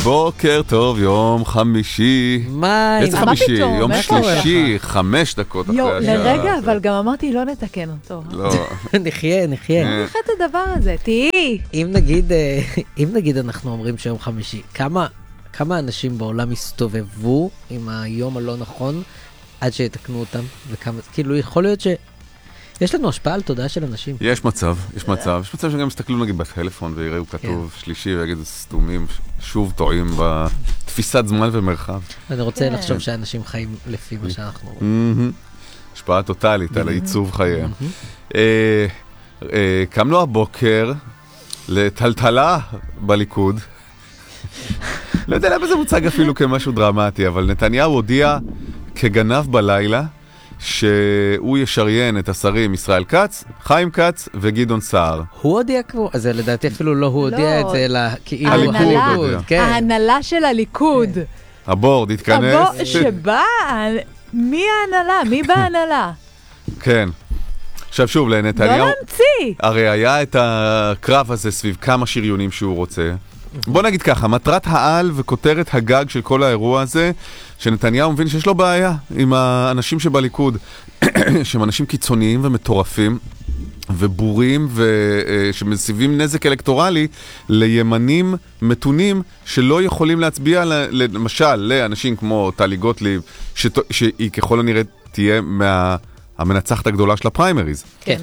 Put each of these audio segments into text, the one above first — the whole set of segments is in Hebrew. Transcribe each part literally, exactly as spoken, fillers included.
בוקר טוב, יום חמישי. מה? איזה חמישי? יום שלישי, חמש דקות אחרי השעה. לרגע, אבל גם אמרתי, לא נתקן אותו. לא. נחיה, נחיה. נחיה את הדבר הזה, תהי. אם נגיד, אם נגיד אנחנו אומרים שיום חמישי, כמה, כמה אנשים בעולם הסתובבו עם היום הלא נכון עד שיתקנו אותם? וכמה, כאילו, יכול להיות ש... יש לנו השפעה על תודעה של אנשים. יש מצב, יש מצב. יש מצב שגם יסתכלו נגיד בטלפון ויראו כתוב שלישי ויגידו סתומים, שוב טועים בתפיסת זמן ומרחב. אני רוצה לחשוב שאנשים חיים לפי מה שאנחנו רואים. השפעה טוטלית על העיצוב חייהם. קמנו הבוקר לטלטלה בליכוד. לא יודע למה זה מוצג אפילו כמשהו דרמטי, אבל נתניהו הודיע כגנב בלילה, שהוא ישריין את השרים ישראל כץ, חיים כץ וגדעון סער. הוא הודיע כבר? אז לדעתי אפילו לא הוא הודיע את זה, אלא כאילו הליכוד. ההנהלה של הליכוד. הבורד התכנס. הבורד שבא, מי ההנהלה? מי בהנהלה? כן. עכשיו שוב, לנתניהו... לא להמציא. הרי היה את הקרב הזה סביב כמה שריונים שהוא רוצה. בוא נגיד ככה, מטרת העל וכותרת הגג של כל האירוע הזה, שנתניהו מבין שיש לו בעיה עם האנשים שבליכוד, שהם אנשים קיצוניים ומטורפים ובורים ושמסיבים נזק אלקטורלי לימנים מתונים שלא יכולים להצביע למשל לאנשים כמו טלי גוטליב, שהיא ככל הנראה תהיה מהמנצחת הגדולה של הפריימריז. כן.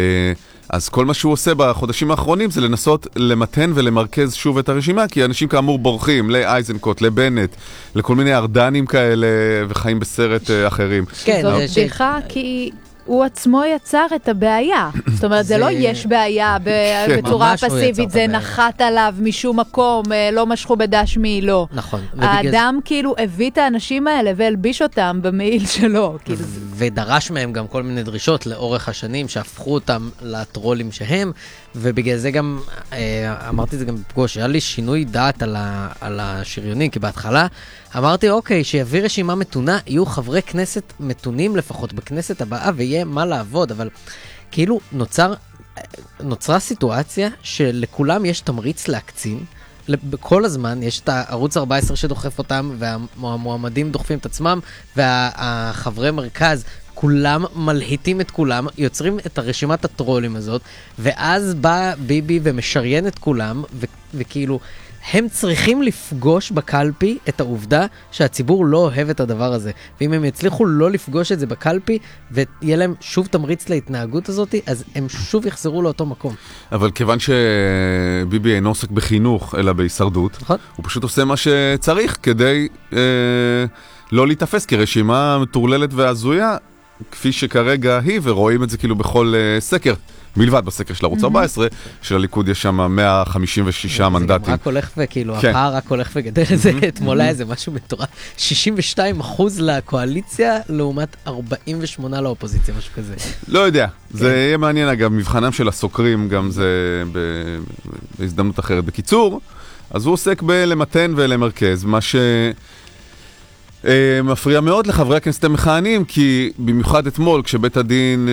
אז כל מה שהוא עושה בחודשים האחרונים זה לנסות למתן ולמרכז שוב את הרשימה, כי אנשים כאמור בורחים לאייזנקוט, לבנט, לכל מיני ארדנים כאלה וחיים בסרט אחרים. כן, זאת בדיחה כי הוא עצמו יצר את הבעיה. זאת אומרת, זה לא יש בעיה בצורה פסיבית, זה נחת עליו משום מקום, לא משכו בדש מי, לא. נכון. האדם כאילו הביא את האנשים האלה והלביש אותם במעיל שלו. ודרש מהם גם כל מיני דרישות לאורך השנים שהפכו אותם לטרולים שהם, ובגלל זה גם, אמרתי זה גם בפגוש, היה לי שינוי דעת על השריונים, כי בהתחלה אמרתי, אוקיי, שיביא רשימה מתונה, יהיו חברי כנסת מתונים לפחות בכנסת הבאה, ויהיה מה לעבוד, אבל כאילו נוצר, נוצרה סיטואציה שלכולם יש תמריץ להקצין, בכל הזמן יש את הערוץ ארבע עשרה שדוחף אותם, והמועמדים דוחפים את עצמם, והחברי מרכז, כולם מלהיטים את כולם, יוצרים את הרשימת הטרולים הזאת, ואז בא ביבי ומשריין את כולם, ו- וכאילו, הם צריכים לפגוש בקלפי את העובדה שהציבור לא אוהב את הדבר הזה. ואם הם יצליחו לא לפגוש את זה בקלפי, ויהיה להם שוב תמריץ להתנהגות הזאת, אז הם שוב יחזרו לאותו מקום. אבל כיוון שביבי אינו עוסק בחינוך, אלא בהישרדות, נכון? הוא פשוט עושה מה שצריך כדי אה, לא להתאפס כרשימה מטורללת והזויה, כפי שכרגע היא, ורואים את זה כאילו בכל uh, סקר, מלבד בסקר של ערוץ ארבע עשרה, של הליכוד יש שם מאה חמישים ושישה מנדטים. זה רק הולך וכאילו, הפער רק הולך וגדל לזה, אתמול היה זה משהו מטורף, שישים ושתיים אחוז לקואליציה, לעומת ארבעים ושמונה לאופוזיציה, משהו כזה. לא יודע, זה יהיה מעניין אגב, מבחנם של הסוקרים, גם זה בהזדמנות אחרת. בקיצור, אז הוא עוסק בלמתן ולמרכז, מה ש... מפריע מאוד לחברי הכנסת המכהנים, כי במיוחד אתמול כשבית הדין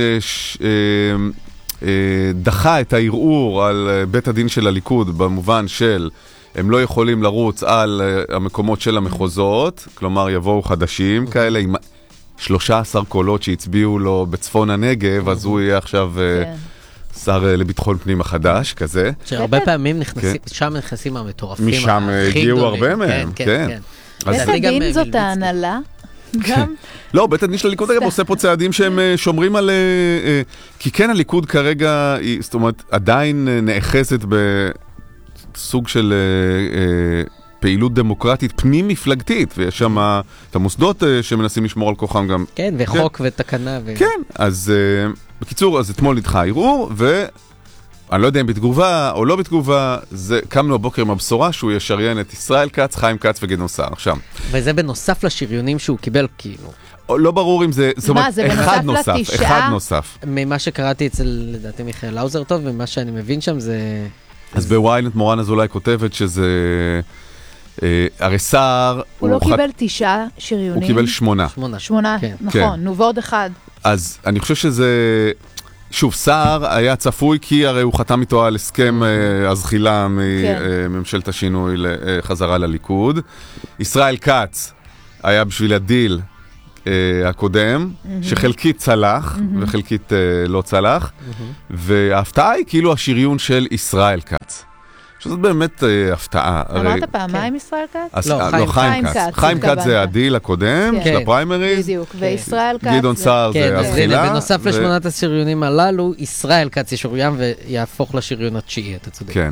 דחה את הערעור על בית הדין של הליכוד, במובן של הם לא יכולים לרוץ על המקומות של המחוזות, כלומר יבואו חדשים כאלה עם שלושה עשר קולות שהצביעו לו בצפון הנגב, אז הוא יהיה עכשיו שר לביטחון פנים החדש, כזה. שהרבה פעמים שם נכנסים המטורפים. משם הגיעו הרבה מהם, כן. בית הדין זאת ההנהלה? גם? לא, בית הדין של הליכוד אגב עושה פה צעדים שהם שומרים על... כי כן הליכוד כרגע, זאת אומרת, עדיין נאחזת בסוג של פעילות דמוקרטית פנים-מפלגתית, ויש שם את המוסדות שמנסים לשמור על כוחם גם. כן, וחוק ותקנה. כן, אז בקיצור, אז אתמול נדחה הערעור, ו... אני לא יודע אם בתגובה או לא בתגובה, זה, קמנו הבוקר עם הבשורה שהוא ישריין את ישראל כץ, חיים כץ וגדעון סער. עכשיו. וזה בנוסף לשריונים שהוא קיבל כאילו. לא ברור אם זה, זאת אומרת, אחד נוסף, אחד נוסף. ממה שקראתי אצל, לדעתי, מיכאל לאוזר טוב, ומה שאני מבין שם זה... אז בוויינט מורן אזולאי כותבת שזה... הרי סער... הוא לא קיבל תשעה שריונים. הוא קיבל שמונה. שמונה, נכון, נו ועוד אחד. אז אני חושב שזה... שוב, סער היה צפוי כי הרי הוא חתם איתו על הסכם הזחילה מממשלת השינוי לחזרה לליכוד. ישראל כץ היה בשביל הדיל הקודם, שחלקית צלח וחלקית לא צלח, וההפתעה היא כאילו השריון של ישראל כץ. שזאת באמת הפתעה. אמרת פעמיים ישראל כץ? לא, חיים כץ. חיים כץ זה הדיל הקודם של הפריימריז. בדיוק, וישראל כץ. גדעון סער זה הזחילה. בנוסף לשמונת השריונים הללו, ישראל כץ ישוריין ויהפוך לשריון התשיעי, אתה צודק. כן.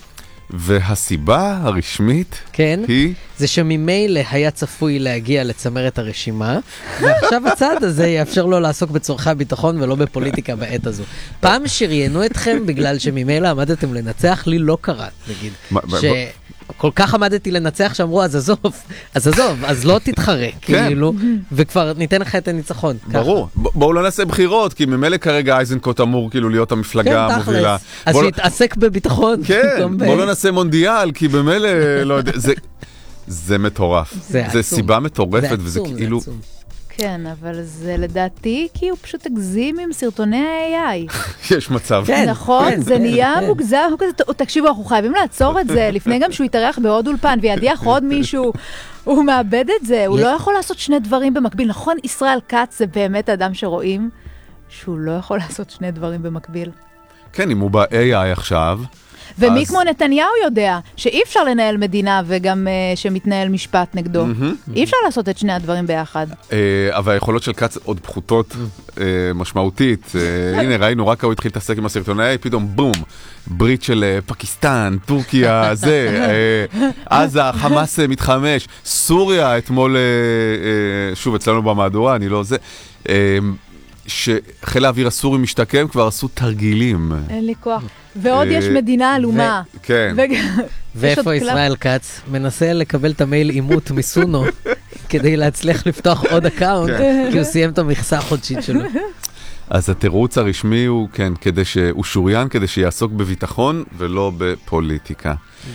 והסיבה הרשמית כן, היא... זה שממילא היה צפוי להגיע לצמרת הרשימה, ועכשיו הצעד הזה יאפשר לו לעסוק בצורכי הביטחון ולא בפוליטיקה בעת הזו. פעם שריינו אתכם בגלל שממילא עמדתם לנצח, לי לא קרה, נגיד. שכל כך עמדתי לנצח שאמרו, אז עזוב, אז עזוב, אז לא תתחרה, כאילו, וכבר ניתן לך את הניצחון. ברור. בואו לא נעשה בחירות, כי ממילא כרגע אייזנקוט אמור כאילו להיות המפלגה המובילה. אז שיתעסק בביטחון. כן, בואו לא נעשה מונדיאל, כי במילא, לא יודע, זה... זה מטורף. זה זה סיבה מטורפת, וזה כאילו... כן, אבל זה לדעתי כי הוא פשוט הגזים עם סרטוני ה-איי איי. יש מצב. נכון, זה נהיה מוגזם, תקשיבו, אנחנו חייבים לעצור את זה, לפני גם שהוא יתארח בעוד אולפן וידיח עוד מישהו, הוא מאבד את זה, הוא לא יכול לעשות שני דברים במקביל. נכון, ישראל כץ זה באמת אדם שרואים שהוא לא יכול לעשות שני דברים במקביל. כן, אם הוא ב-איי איי עכשיו... ומי אז... כמו נתניהו יודע שאי אפשר לנהל מדינה וגם uh, שמתנהל משפט נגדו. Mm-hmm. אי אפשר לעשות את שני הדברים ביחד. Uh, אבל היכולות של כץ עוד פחותות uh, משמעותית. Uh, הנה, ראינו, רק הוא התחיל להתעסק עם הסרטוני, פתאום בום, ברית של uh, פקיסטן, טורקיה, זה, uh, עזה, חמאס uh, מתחמש, סוריה, אתמול, uh, uh, שוב, אצלנו במהדורה, אני לא זה... Uh, שחיל האוויר הסורי משתקם, כבר עשו תרגילים. אין לי כוח. ועוד יש מדינה אלומה. כן. ואיפה ישראל כץ מנסה לקבל את המייל אימות מסונו, כדי להצליח לפתוח עוד אקאונט, כי הוא סיים את המכסה החודשית שלו. אז התירוץ הרשמי הוא, כן, כדי שהוא שוריין, כדי שיעסוק בביטחון ולא בפוליטיקה.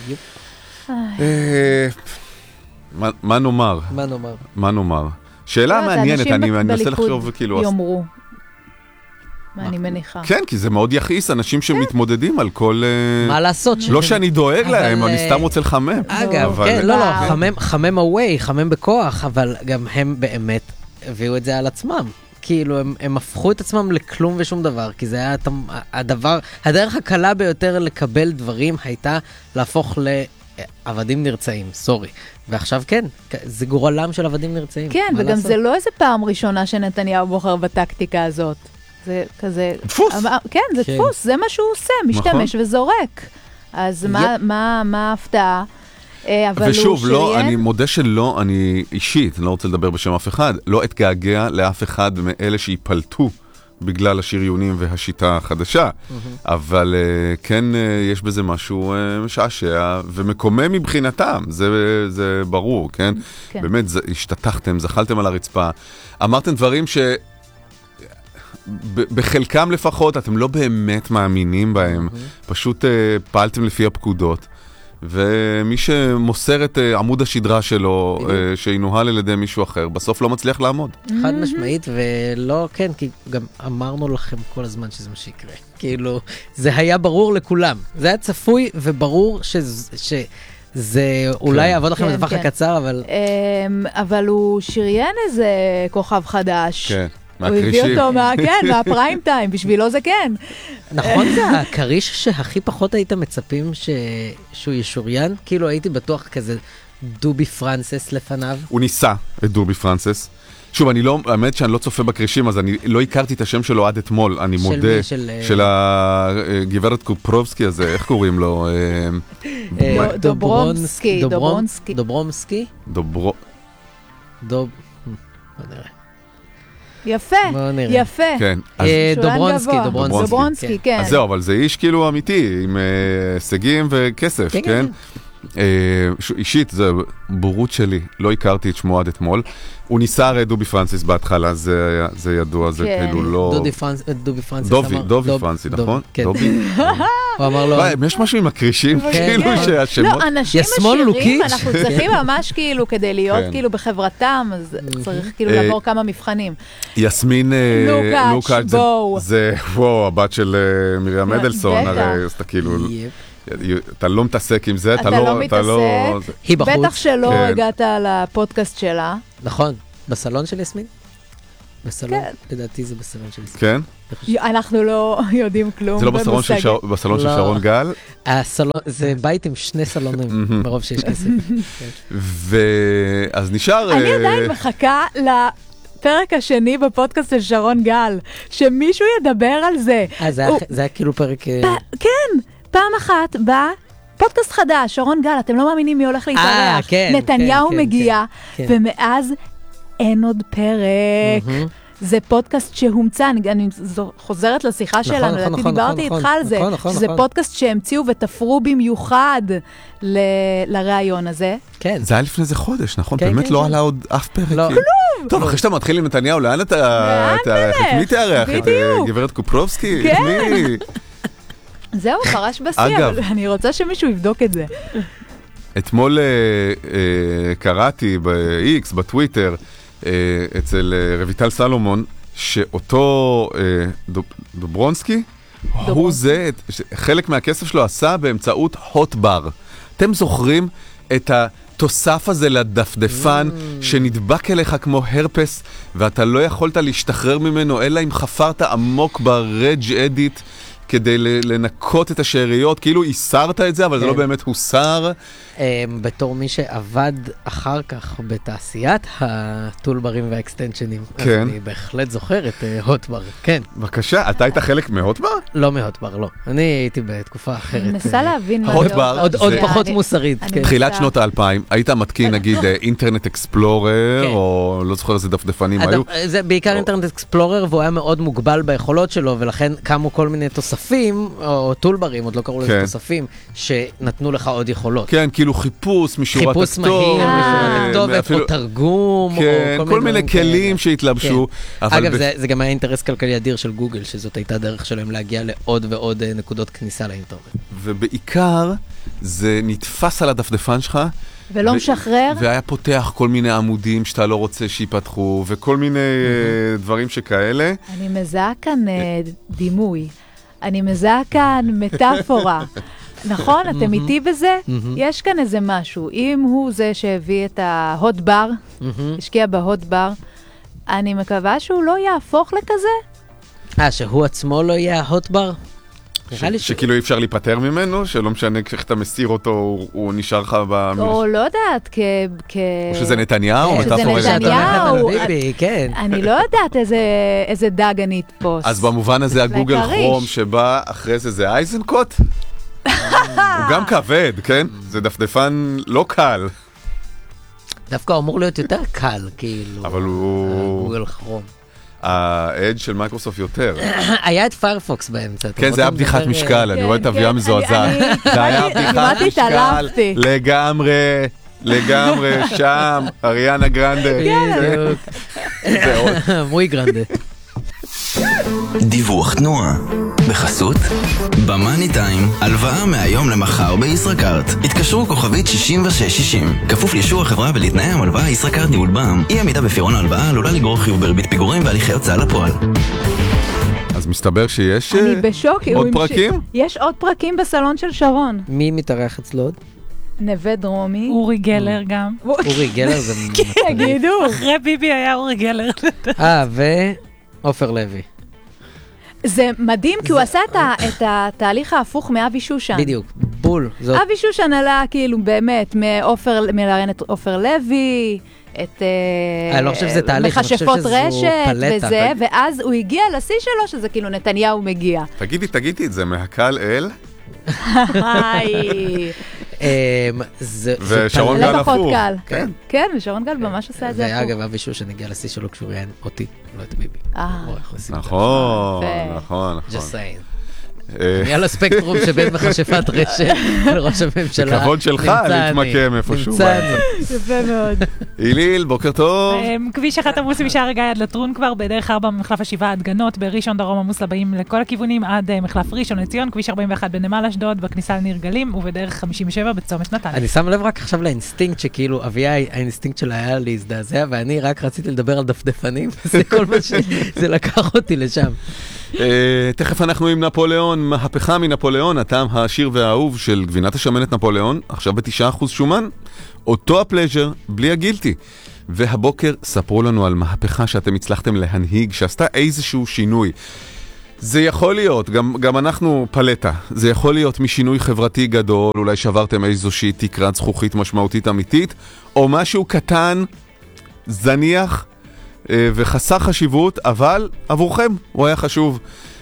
מה נאמר? מה נאמר? מה נאמר? שאלה מעניינת, אני מנסה לחשוב כאילו... יאמרו. מה אני מניחה. כן, כי זה מאוד יכעיס, אנשים שמתמודדים על כל... מה לעשות? לא שאני דואג להם, אני סתם רוצה לחמם. אגב, כן, לא, לא, חמם away, חמם בכוח, אבל גם הם באמת הביאו את זה על עצמם. כאילו, הם הפכו את עצמם לכלום ושום דבר, כי זה היה הדבר, הדרך הקלה ביותר לקבל דברים הייתה להפוך ל... עבדים נרצאים, סורי. ועכשיו כן, זה גורלם של עבדים נרצאים. כן, וגם זה לא איזה פעם ראשונה שנתניהו בוחר בטקטיקה הזאת. זה כזה... דפוס. כן, זה דפוס, זה מה שהוא עושה, משתמש וזורק. אז מה ההפתעה? ושוב, לא, אני מודה שלא, אני אישית, אני לא רוצה לדבר בשם אף אחד, לא אתגעגע לאף אחד מאלה שיפלטו בגלל השריונים והשיטה החדשה, אבל כן יש בזה משהו משעשע ומקומם מבחינתם, זה ברור, כן? באמת, השתתחתם, זחלתם על הרצפה, אמרתם דברים ש... בחלקם לפחות אתם לא באמת מאמינים בהם, פשוט פעלתם לפי הפקודות. ומי שמוסר את עמוד השדרה שלו, שינוהל על ידי מישהו אחר, בסוף לא מצליח לעמוד. חד משמעית, ולא, כן, כי גם אמרנו לכם כל הזמן שזה מה שיקרה. כאילו, זה היה ברור לכולם. זה היה צפוי וברור שזה אולי יעבוד לכם לטווח הקצר, אבל... אבל הוא שריין איזה כוכב חדש. כן. הוא הביא אותו מה, כן, מהפריים טיים, בשבילו זה כן. נכון, זה הקריש שהכי פחות היית מצפים שהוא ישוריין? כאילו הייתי בטוח כזה דובי פרנסס לפניו. הוא ניסה את דובי פרנסס. שוב, אני לא, האמת שאני לא צופה בקרישים, אז אני לא הכרתי את השם שלו עד אתמול, אני מודה, של הגברת קופרובסקי הזה, איך קוראים לו? דוברונסקי. דוברומסקי? דוברו... דוב... בוא נראה. יפה, יפה. כן. דוברונסקי, דוברונסקי, כן. אז זהו, אבל זה איש כאילו אמיתי, עם הישגים וכסף, כן? אישית, זה בורות שלי, לא הכרתי את שמו עד אתמול. הוא ניסה הרי דובי פרנסיס בהתחלה, זה ידוע, זה כאילו לא... דובי פרנסיס דובי, דובי פרנסיס, נכון? דובי. הוא אמר לו... יש משהו עם הקרישים, כאילו שהשמות... לא, אנשים עשירים, אנחנו צריכים ממש כאילו, כדי להיות כאילו בחברתם, אז צריך כאילו לעבור כמה מבחנים. יסמין לוקאץ', זה, וואו, הבת של מרים אדלסון, הרי אתה כאילו... אתה לא מתעסק עם זה, אתה לא מתעסק, היא בחוץ. בטח שלא הגעת לפודקאסט שלה. נכון, בסלון של יסמין? בסלון? לדעתי זה בסלון של יסמין. כן? אנחנו לא יודעים כלום. זה לא בסלון של שרון גל? זה בית עם שני סלונים, מרוב שיש כסף. ואז נשאר... אני עדיין מחכה לפרק השני בפודקאסט של שרון גל, שמישהו ידבר על זה. זה היה כאילו פרק... כן. פעם אחת בא פודקאסט חדש, שרון גל, אתם לא מאמינים מי הולך להתארח. כן, נתניהו כן, מגיע, כן. ומאז אין עוד פרק. מהמם. זה פודקאסט שהומצא, אני, אני זו, חוזרת לשיחה נכון, שלנו, נכון, לדעתי נכון, דיברתי נכון, איתך על זה, נכון, נכון, שזה נכון. פודקאסט שהמציאו ותפרו במיוחד ל, לרעיון הזה. כן. זה היה לפני איזה חודש, נכון? כן, באמת כן, לא כן. עלה עוד אף פרק. לא. כלום! טוב, אחרי שאתה מתחיל עם נתניהו, לאן אתה תארח? את מי תארח? את בדיוק. גברת קופרובסקי? כן. את מי? זהו, פרש בשיא, אגב. אבל אני רוצה שמישהו יבדוק את זה. אתמול אה, אה, קראתי ב-X, בטוויטר, אה, אצל אה, רויטל סלומון, שאותו אה, דוב, דוברונסקי, הוא זה, חלק מהכסף שלו עשה באמצעות הוטבר. אתם זוכרים את התוסף הזה לדפדפן mm. שנדבק אליך כמו הרפס, ואתה לא יכולת להשתחרר ממנו, אלא אם חפרת עמוק ברג' אדיט, כדי לנקות את השאריות, כאילו הסרת את זה, אבל זה לא באמת הוסר. בתור מי שעבד אחר כך בתעשיית הטולברים והאקסטנשנים, אז אני בהחלט זוכר את הוטבר, כן. בבקשה, אתה היית חלק מהוטבר? לא מהוטבר, לא. אני הייתי בתקופה אחרת. אני מנסה להבין מה הוטבר. עוד פחות מוסרית. תחילת שנות האלפיים, היית מתקין נגיד אינטרנט אקספלורר, או לא זוכר איזה דפדפנים היו. זה בעיקר אינטרנט אקספלורר, והוא היה מאוד מוגבל ביכולות שלו, ולכן קמו כל מיני תוספים, או טולברים, עוד לא קראו לזה תוספים, שנתנו לך עוד יכולות. כן, כאילו חיפוש משורת הכתוב. חיפוס מהיר, משורת הכתובת, או תרגום, כן, כל מיני כלים שהתלבשו. אגב, זה גם היה אינטרס כלכלי אדיר של גוגל, שזאת הייתה דרך שלהם להגיע לעוד ועוד נקודות כניסה לאינטרנט. ובעיקר, זה נתפס על הדפדפן שלך, ולא משחרר. והיה פותח כל מיני עמודים שאתה לא רוצה שיפתחו, וכל מיני דברים שכאלה. אני מזהה כאן דימוי. אני מזהה כאן מטאפורה. נכון? אתם איתי בזה? יש כאן איזה משהו. אם הוא זה שהביא את ההוט בר, השקיע בהוט בר, אני מקווה שהוא לא יהפוך לכזה? אה, שהוא עצמו לא יהיה ההוט בר? שכאילו אי אפשר להיפטר ממנו, שלא משנה כשאתה מסיר אותו, הוא נשאר לך ב... או לא יודעת, כ... או שזה נתניהו, שזה נתניהו. כן. אני לא יודעת איזה דג אני אתפוס. אז במובן הזה הגוגל כרום שבא אחרי זה, זה אייזנקוט? הוא גם כבד, כן? זה דפדפן לא קל. דווקא אמור להיות יותר קל, כאילו. אבל הוא... גוגל כרום. האדג' של מייקרוסופט יותר. היה את פיירפוקס באמצע. כן, זה היה בדיחת משקל, אני רואה את אביה מזועזעת. זה היה בדיחת משקל, לגמרי, לגמרי, שם, אריאנה גרנדה. מוי גרנדה. דיווח תנועה בחסות במאני טיים, הלוואה מהיום למחר בישראכרט. התקשרו כוכבית שישים ושש שישים, כפוף לאישור החברה ולתנאי המלוואה. ישראכרט ניהול בע"מ. אי עמידה בפירעון ההלוואה עלולה לגרור חיוב בריבית פיגורים והליכי הוצאה לפועל. אז מסתבר שיש אני בשוק, עוד פרקים? יש עוד פרקים בסלון של שרון. מי מתארח אצלו עוד? נווה דרומי. אורי גלר גם. אורי גלר זה... תגידו. אחרי ביבי היה אורי גלר. אה, ועופר לוי. זה מדהים, כי הוא עשה את התהליך ההפוך מאבי שושן. בדיוק, בול. אבי שושן עלה כאילו באמת מלראיין את עופר לוי, את מכשפות רשת וזה, ואז הוא הגיע לשיא שלו, שזה כאילו נתניהו מגיע. תגידי, תגידי את זה, מהקל אל... ושרון גל הפוך. כן, ושרון גל ממש עושה את זה הפוך. ואגב, אבי שושן הגיע לשיא שלו כשהוא ראיין אותי, לא את ביבי. נכון, נכון, נכון. Just saying. אני על הספקטרום שבין מכשפת רשת לראש הממשלה. כבוד שלך להתמקם איפשהו. יפה מאוד. איליל, בוקר טוב. כביש אחת עמוס משער הגיא עד לטרון כבר, בדרך ארבע ממחלף השבעה עד גנות, בראשון דרום עמוס לבאים לכל הכיוונים עד מחלף ראשון לציון, כביש ארבעים ואחת בנמל אשדוד, בכניסה לניר גלים, ובדרך חמישים ושבע בצומת נתניה. אני שם לב רק עכשיו לאינסטינקט שכאילו אביה האינסטינקט שלה היה להזדעזע, ואני רק רציתי לדבר על דפדפנים, זה כל מה שזה לקח אותי לשם. תכף אנחנו עם נפוליאון, מהפכה מנפוליאון, הטעם העשיר והאהוב של גבינת השמנת נפוליאון, עכשיו ב-תשעה אחוז שומן, אותו הפלז'ר, בלי הגילטי. והבוקר ספרו לנו על מהפכה שאתם הצלחתם להנהיג, שעשתה איזשהו שינוי. זה יכול להיות, גם, גם אנחנו פלטה, זה יכול להיות משינוי חברתי גדול, אולי שברתם איזושהי תקרת זכוכית משמעותית אמיתית, או משהו קטן, זניח, וחסר חשיבות, אבל עבורכם הוא היה חשוב.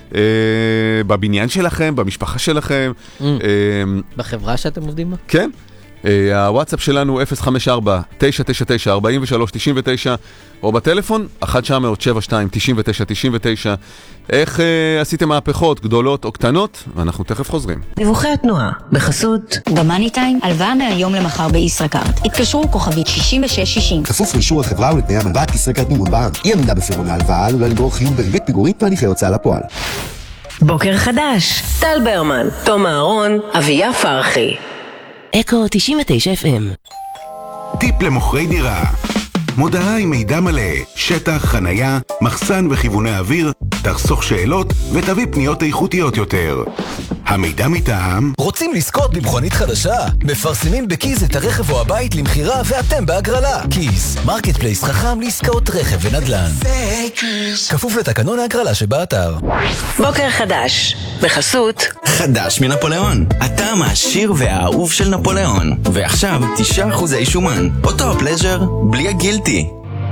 בבניין שלכם, במשפחה שלכם. בחברה שאתם עובדים בה? כן. הוואטסאפ שלנו אפס חמש ארבע תשע תשע תשע ארבע שלוש תשע תשע, או בטלפון אחת תשע אפס אפס שבע שתיים תשע תשע תשע תשע. איך עשיתם מהפכות גדולות או קטנות? ואנחנו תכף חוזרים. דיווחי התנועה בחסות במאני טיים, הלוואה מהיום למחר בישראכרט. התקשרו כוכבית שישים ושש שישים. כפוף לאישור החברה ולתנאי המלוואת ישראכרט ניהול בנק. אי עמידה בפירעון ההלוואה עלולה לגרור חיוב בריבית פיגורים והליכי הוצאה לפועל. בוקר חדש, טל ברמן, תום אהרון, אביה פרחי. אקו תשעים ותשע אף אם. טיפ למוכרי דירה. מודעה עם מידע מלא, שטח, חנייה, מחסן וכיווני אוויר, תחסוך שאלות ותביא פניות איכותיות יותר. המידע מטעם. רוצים לזכות במכונית חדשה? מפרסמים בקיז את הרכב או הבית למחירה ואתם בהגרלה. קיז, מרקט פלייס חכם לעסקאות רכב ונדל"ן. כפוף לתקנון ההגרלה שבאתר. בוקר חדש, בחסות חדש מנפוליאון, הטעם העשיר והאהוב של נפוליאון. ועכשיו תשעה אחוזי שומן, אותו הפלז'ר בלי הגילטי.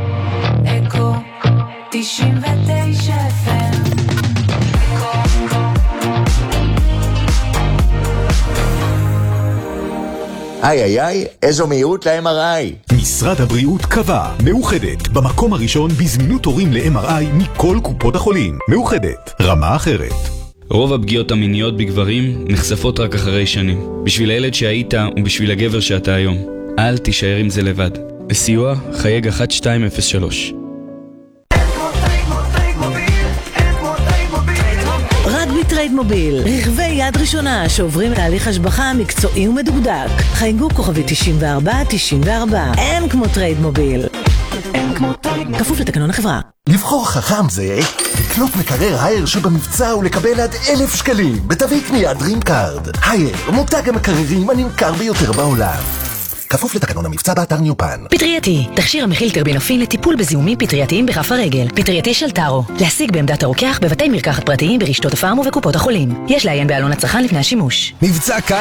אקו תשעים ותשע אף אם. איי איי איי, איזו מהירות ל-אם אר איי. משרד הבריאות קבע, מאוחדת, במקום הראשון בזמינות תורים ל-אם אר איי מכל קופות החולים. מאוחדת, רמה אחרת. רוב הפגיעות המיניות בגברים נחשפות רק אחרי שנים. בשביל הילד שהיית ובשביל הגבר שאתה היום. אל תישאר עם זה לבד. לסיוע, חייג אחת שתיים אפס שלוש. רד מטרייד מוביל, רכבי יד ראשונה שעוברים תהליך השבחה מקצועי ומדוקדק. חייגו כוכבי תשעים וארבע תשעים וארבע. אין כמו טרייד מוביל. אין כמו טרייד מוביל. כפוף לתקנון החברה. לבחור חכם זה לקנות מקרר הייר שבמבצע ולקבל עד אלף שקלים בתווי קנייה דרים קארד. הייר, מותג המקררים הנמכר ביותר בעולם. כפוף לתקנון המבצע באתר ניופן. פטרייתי, תכשיר המכיל טרבינופין לטיפול בזיהומים פטרייתיים בכף הרגל. פטרייתי של טארו. להשיג בעמדת הרוקח בבתי מרקחת פרטיים ברשתות הפארם ובקופות החולים. יש לעיין בעלון הצרכן לפני השימוש. מבצע